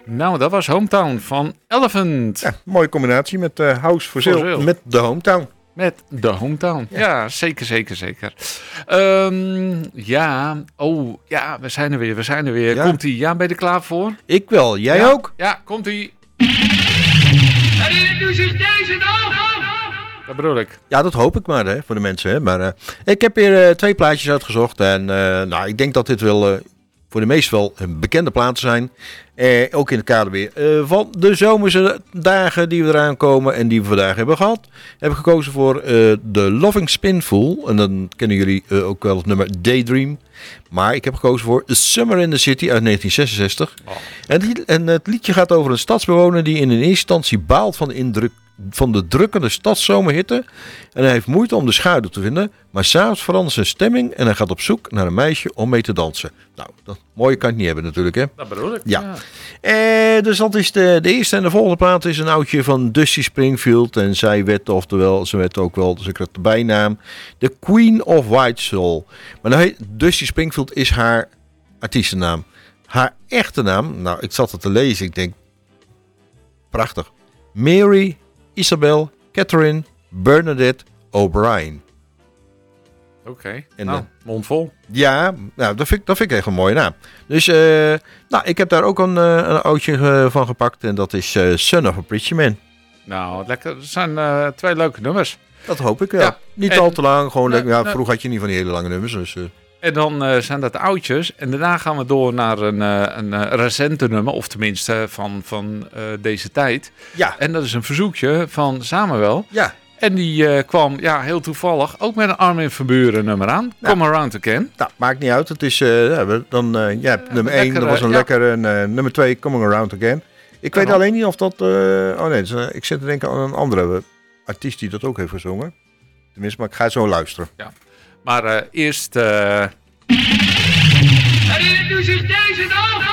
Nou, dat was Hometown van Elephant. Ja, mooie combinatie met House for Sale met de Hometown. Met de Hometown. Ja, zeker. We zijn er weer. Ja. Komt-ie? Ja, ben je er klaar voor? Ik wel. Jij ook? Ja, komt-ie. Herinnert u zich deze nog? Dat bedoel ik. Ja, dat hoop ik maar, hè, voor de mensen. Hè. Maar ik heb weer 2 plaatjes uitgezocht. En ik denk dat dit wel voor de meesten wel bekende platen zijn. Ook in het kader weer van de zomerse dagen die we eraan komen en die we vandaag hebben gehad. Heb ik gekozen voor The Loving Spinful. En dan kennen jullie ook wel het nummer Daydream. Maar ik heb gekozen voor Summer in the City uit 1966. Oh. En het liedje gaat over een stadsbewoner die in eerste instantie baalt van de drukkende stadszomerhitte. En hij heeft moeite om de schaduw te vinden. Maar s'avonds verandert zijn stemming en hij gaat op zoek naar een meisje om mee te dansen. Nou, dat mooie kan ik niet hebben natuurlijk, hè? Dat bedoel ik. Ja. Dus dat is de eerste. En de volgende plaat is een oudje van Dusty Springfield. En ze werd ook wel, ze kreeg de bijnaam The Queen of White Soul. Maar Dusty Springfield is haar artiestennaam. Haar echte naam, nou, ik zat het te lezen. Ik denk, prachtig. Mary Isabel Catherine Bernadette O'Brien. Oké. Mond vol. Ja, nou, dat vind ik echt een mooie naam. Dus ik heb daar ook een oudje van gepakt. En dat is Son of a Preacher Man. Nou, lekker. Dat zijn 2 leuke nummers. Dat hoop ik wel. Ja, niet al te lang. Gewoon vroeger had je niet van die hele lange nummers. Dus, En dan zijn dat oudjes. En daarna gaan we door naar een recente nummer. Of tenminste van deze tijd. Ja. En dat is een verzoekje van Samuel. Ja. En die kwam heel toevallig ook met een Armin van Buuren nummer aan. Come Around Again. Nou, maakt niet uit. Het is nummer 1, dat was een lekkere. Nummer 2, Coming Around Again. Ik weet alleen niet of dat... ik zit te denken aan een andere artiest die dat ook heeft gezongen. Tenminste, maar ik ga zo luisteren. Ja. Maar eerst... Herinnert u zich deze nog?